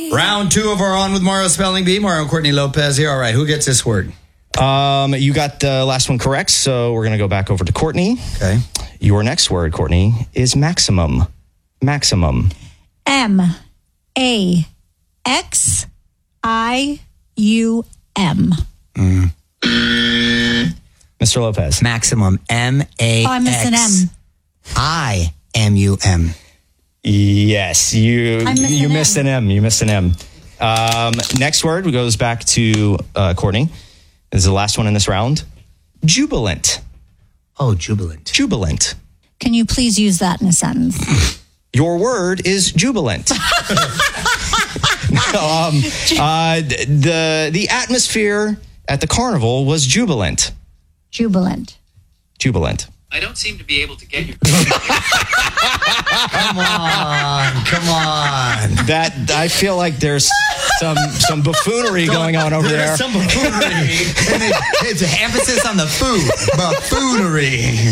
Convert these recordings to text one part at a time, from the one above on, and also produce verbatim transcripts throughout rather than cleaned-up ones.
Round two of our On with Mario Spelling Bee. Mario and Courtney Lopez here. All right, who gets this word? Um, you got the last one correct, so we're going to go back over to Courtney. Okay. Your next word, Courtney, is maximum. Maximum. M A X I U M. Mm. Mister Lopez. Maximum. M A X. Oh, I missed an M. I M U M. Yes, you I missed you an missed M. an M. You missed an M. Um, next word goes back to uh, Courtney. This is the last one in this round. Jubilant. Oh, jubilant. Jubilant. Can you please use that in a sentence? Your word is jubilant. um, uh, the the atmosphere at the carnival was jubilant. Jubilant. Jubilant. I don't seem to be able to get your... Come on. Come on. That I feel like there's some some buffoonery going on over there. There's some buffoonery. And it, it's an emphasis on the food. Buffoonery.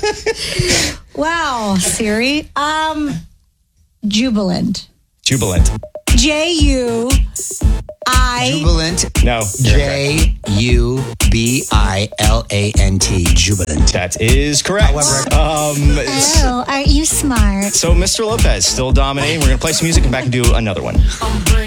Wow, Siri. Um, jubilant. Jubilant. J U I. Jubilant. No. J U B I L A N T. Jubilant. That is correct. However, um, Oh, aren't you smart? so Mister Lopez still dominating. We're going to play some music and back and do another one.